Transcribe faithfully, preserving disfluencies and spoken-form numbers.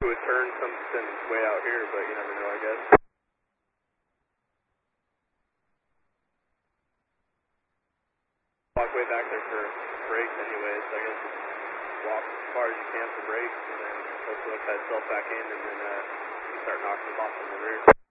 Do a turn something way out here, but you never know, I guess. Walk way back there for brakes anyways, so I guess just walk as far as you can for brakes, and then hopefully let that self back in, and then uh, you start knocking them off from the rear.